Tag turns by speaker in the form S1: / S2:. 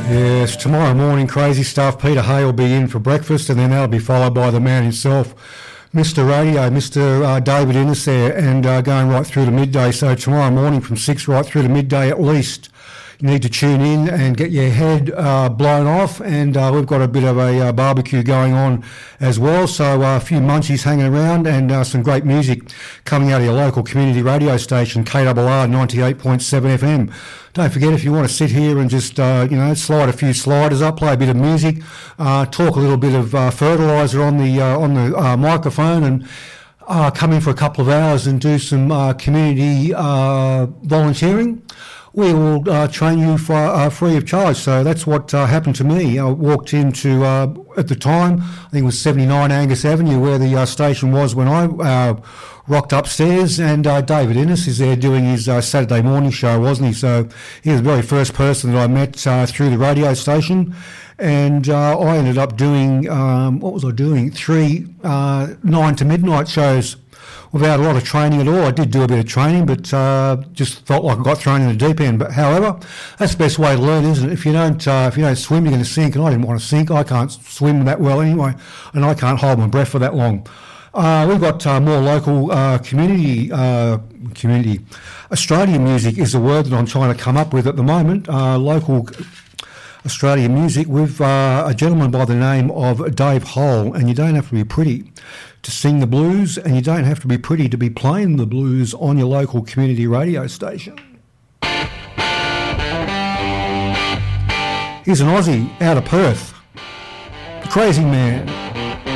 S1: Yes, tomorrow morning, crazy stuff. Peter Hay will be in for breakfast, and then that'll be followed by the man himself, Mr. Radio, Mr. David Innes there, and going right through to midday. So tomorrow morning from 6 right through to midday at least. You need to tune in and get your head blown off, and we've got a bit of a barbecue going on as well, so a few munchies hanging around and some great music coming out of your local community radio station, KRR 98.7 FM. Don't forget, if you want to sit here and just, slide a few sliders up, play a bit of music, talk a little bit of fertiliser on the microphone, and come in for a couple of hours and do some community volunteering, we will train you for free of charge. So that's what happened to me. I walked into, at the time, I think it was 79 Angus Avenue, where the station was when I rocked upstairs, and David Innes is there doing his Saturday morning show, wasn't he? So he was the very first person that I met through the radio station, and I ended up doing, what was I doing? 3 9 to midnight shows without a lot of training at all. I did do a bit of training, but just felt like I got thrown in the deep end. But however, that's the best way to learn, isn't it? If you don't swim, you're going to sink, and I didn't want to sink. I can't swim that well anyway, and I can't hold my breath for that long. We've got more local community. Australian music is the word that I'm trying to come up with at the moment. Local Australian music with a gentleman by the name of Dave Hole, and you don't have to be pretty to sing the blues, and you don't have to be pretty to be playing the blues on your local community radio station. Here's an Aussie out of Perth, the Crazy Man.